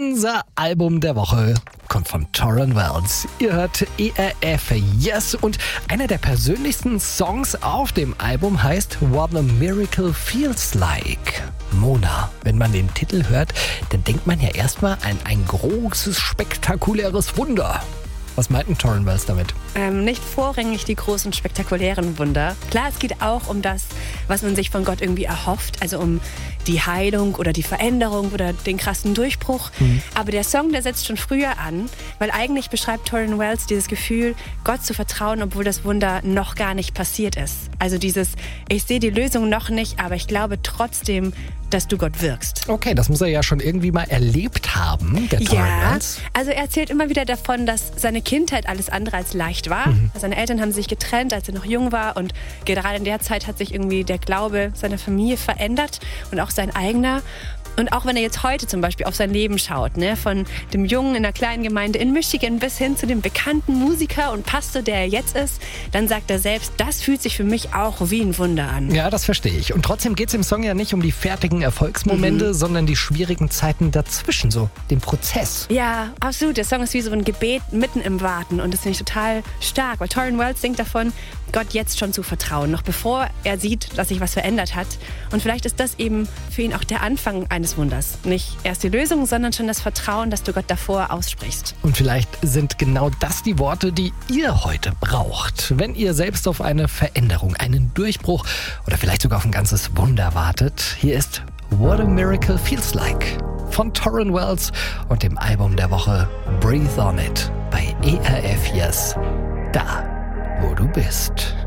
Unser Album der Woche kommt von Tauren Wells. Ihr hört ERF Yes und einer der persönlichsten Songs auf dem Album heißt What a Miracle Feels Like. Mona, wenn man den Titel hört, dann denkt man ja erstmal an ein großes, spektakuläres Wunder. Was meinten Tauren Wells damit? Nicht vorrangig die großen, spektakulären Wunder. Klar, es geht auch um das, was man sich von Gott irgendwie erhofft. Also um die Heilung oder die Veränderung oder den krassen Durchbruch. Aber der Song, der setzt schon früher an, weil eigentlich beschreibt Tauren Wells dieses Gefühl, Gott zu vertrauen, obwohl das Wunder noch gar nicht passiert ist. Also dieses, ich sehe die Lösung noch nicht, aber ich glaube trotzdem, dass du Gott wirkst. Okay, das muss er ja schon irgendwie mal erlebt haben, der Tauren Wells. Also er erzählt immer wieder davon, dass seine Kindheit alles andere als leicht war. Seine Eltern haben sich getrennt, als er noch jung war und gerade in der Zeit hat sich irgendwie der Glaube seiner Familie verändert und auch sein eigener. Und auch wenn er jetzt heute zum Beispiel auf sein Leben schaut, ne, von dem Jungen in einer kleinen Gemeinde in Michigan bis hin zu dem bekannten Musiker und Pastor, der er jetzt ist, dann sagt er selbst, das fühlt sich für mich auch wie ein Wunder an. Ja, das verstehe ich. Und trotzdem geht es im Song ja nicht um die fertigen Erfolgsmomente, sondern die schwierigen Zeiten dazwischen, so den Prozess. Ja, absolut. Der Song ist wie so ein Gebet mitten im Warten und das finde ich total stark, weil Tauren Wells singt davon, Gott jetzt schon zu vertrauen, noch bevor er sieht, dass sich was verändert hat. Und vielleicht ist das eben für ihn auch der Anfang eines Wunders. Nicht erst die Lösung, sondern schon das Vertrauen, das du Gott davor aussprichst. Und vielleicht sind genau das die Worte, die ihr heute braucht, wenn ihr selbst auf eine Veränderung, einen Durchbruch oder vielleicht sogar auf ein ganzes Wunder wartet. Hier ist What a Miracle Feels Like von Tauren Wells und dem Album der Woche Breathe on It bei ERF Yes. Da, wo du bist.